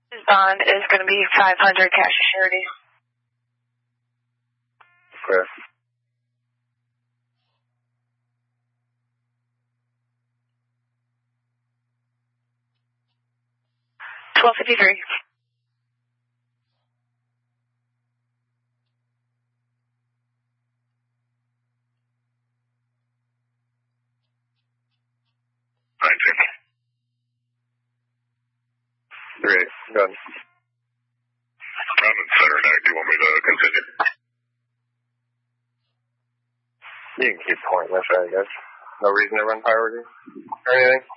His bond is going to be $500 cash to surety. Okay. $12.53. Great. Good. I'm in center now. Do you want me to continue? You can keep pointing this way, I guess. No reason to run priority or anything?